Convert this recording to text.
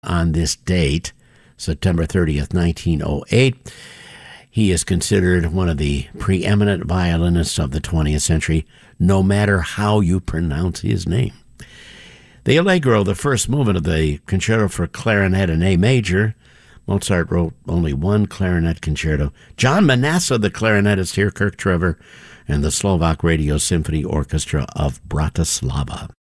on this date, September 30th, 1908. He is considered one of the preeminent violinists of the 20th century, no matter how you pronounce his name. The Allegro, the first movement of the Concerto for Clarinet in A major. Mozart wrote only one clarinet concerto. John Manassa, the clarinetist here, Kirk Trevor, and the Slovak Radio Symphony Orchestra of Bratislava.